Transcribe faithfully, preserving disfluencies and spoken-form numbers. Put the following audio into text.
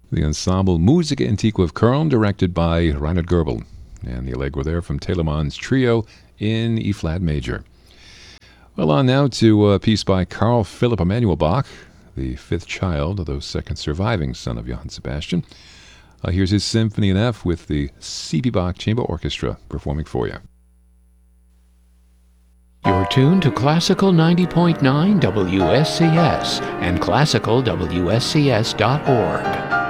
The ensemble Musica Antiqua of Köln, directed by Reinhard Goebel. And the Allegro there from Telemann's Trio in E-flat major. Well, on now to a piece by Carl Philipp Emanuel Bach, the fifth child, although second surviving son of Johann Sebastian. Uh, here's his Symphony in F with the C P Bach Chamber Orchestra performing for you. You're tuned to Classical ninety point nine W S C S and classical W S C S dot org.